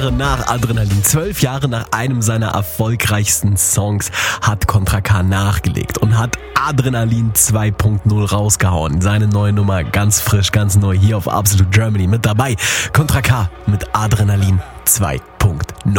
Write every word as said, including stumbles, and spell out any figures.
Nach Adrenalin, zwölf Jahre nach einem seiner erfolgreichsten Songs, hat Contra K nachgelegt und hat Adrenalin zwei Punkt null rausgehauen. Seine neue Nummer, ganz frisch, ganz neu, hier auf Absolute Germany mit dabei. Contra K mit Adrenalin zwei Punkt null.